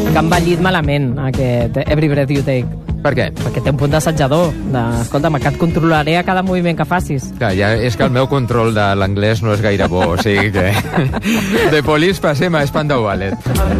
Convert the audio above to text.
que ha envellit malament, aquest Every Breath You Take. Per què? Perquè té un punt d'assetjador. Escolta'm, que et controlaré a cada moviment que facis. Clar, ja és que el meu control de l'anglès no és gaire bo, o sigui que... De Police passem a Spandau Ballet.